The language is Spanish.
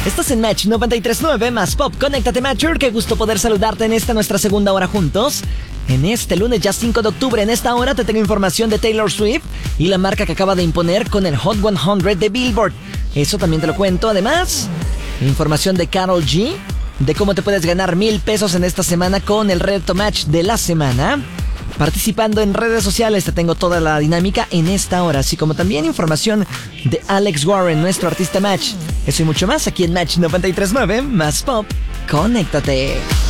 Estás en Match 93.9 más Pop. Conéctate, Matcher. Qué gusto poder saludarte en esta nuestra segunda hora juntos. En este lunes ya 5 de octubre, en esta hora te tengo información de Taylor Swift y la marca que acaba de imponer con el Hot 100 de Billboard. Eso también te lo cuento. Además, información de Karol G, de cómo te puedes ganar $1,000 en esta semana con el reto Match de la semana. Participando en redes sociales, te tengo toda la dinámica en esta hora, así como también información de Alex Warren, nuestro artista Match. Eso y mucho más aquí en Match 93.9 más Pop. Conéctate.